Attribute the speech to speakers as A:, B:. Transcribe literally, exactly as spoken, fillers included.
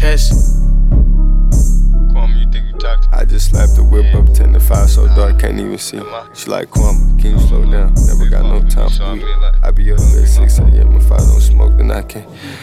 A: Yes.
B: Kwame, you think you talk to me?
C: I just slapped the whip up ten to five so dark, can't even see. She like, Kwame, can you slow down? Never got no time for me. I be up at six a m if I don't smoke, then I can't.